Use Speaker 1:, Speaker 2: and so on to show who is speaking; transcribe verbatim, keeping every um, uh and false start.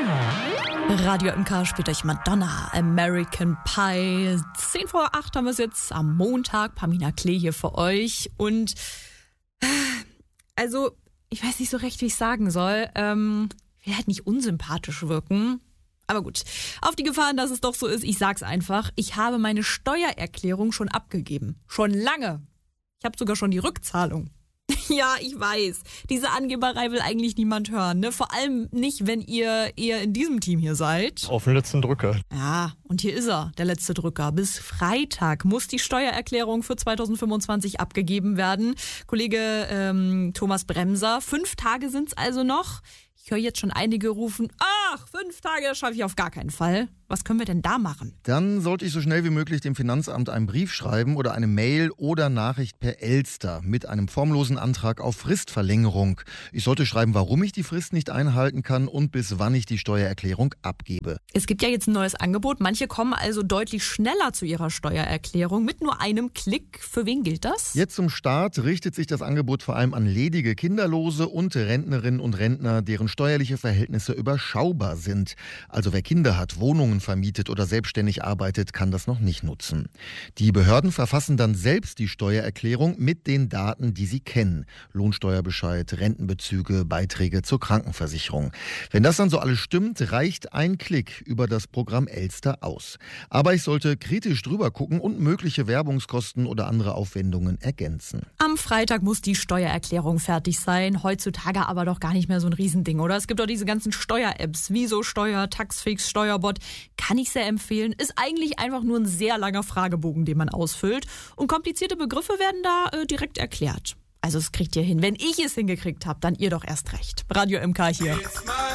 Speaker 1: Radio M K spielt euch Madonna, American Pie. zehn vor acht haben wir es jetzt am Montag. Pamina Klee hier für euch. Und also, ich weiß nicht so recht, wie ich sagen soll. Ähm, ich will halt nicht unsympathisch wirken. Aber gut, auf die Gefahren, dass es doch so ist, ich sag's einfach. Ich habe meine Steuererklärung schon abgegeben. Schon lange. Ich habe sogar schon die Rückzahlung. Ja, ich weiß. Diese Angeberei will eigentlich niemand hören, ne? Vor allem nicht, wenn ihr eher in diesem Team hier seid.
Speaker 2: Auf den letzten Drücker.
Speaker 1: Ja, und hier ist er, der letzte Drücker. Bis Freitag muss die Steuererklärung für zweitausendfünfundzwanzig abgegeben werden. Kollege ähm, Thomas Bremser, fünf Tage sind's also noch. Ich höre jetzt schon einige rufen, ach, fünf Tage, das schaffe ich auf gar keinen Fall. Was können wir denn da machen?
Speaker 3: Dann sollte ich so schnell wie möglich dem Finanzamt einen Brief schreiben oder eine Mail oder Nachricht per Elster mit einem formlosen Antrag auf Fristverlängerung. Ich sollte schreiben, warum ich die Frist nicht einhalten kann und bis wann ich die Steuererklärung abgebe.
Speaker 1: Es gibt ja jetzt ein neues Angebot. Manche kommen also deutlich schneller zu ihrer Steuererklärung mit nur einem Klick. Für wen gilt das?
Speaker 3: Jetzt zum Start richtet sich das Angebot vor allem an ledige Kinderlose und Rentnerinnen und Rentner, deren steuerliche Verhältnisse überschaubar sind. Also wer Kinder hat, Wohnungen vermietet oder selbstständig arbeitet, kann das noch nicht nutzen. Die Behörden verfassen dann selbst die Steuererklärung mit den Daten, die sie kennen. Lohnsteuerbescheid, Rentenbezüge, Beiträge zur Krankenversicherung. Wenn das dann so alles stimmt, reicht ein Klick über das Programm Elster aus. Aber ich sollte kritisch drüber gucken und mögliche Werbungskosten oder andere Aufwendungen ergänzen.
Speaker 1: Am Freitag muss die Steuererklärung fertig sein. Heutzutage aber doch gar nicht mehr so ein Riesending, oder? Es gibt doch diese ganzen Steuer-Apps, Wieso Steuer, Taxfix, Steuerbot. Kann ich sehr empfehlen. Ist eigentlich einfach nur ein sehr langer Fragebogen, den man ausfüllt. Und komplizierte Begriffe werden da äh, direkt erklärt. Also das kriegt ihr hin. Wenn ich es hingekriegt habe, dann ihr doch erst recht. Radio M K hier.